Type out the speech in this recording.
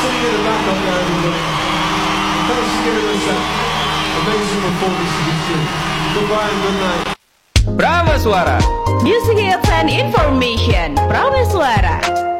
sing in the backup now, everybody. Thanks for giving us that amazing performance of this tune. Goodbye and good night. Prameswara. Music hits and information. Prameswara.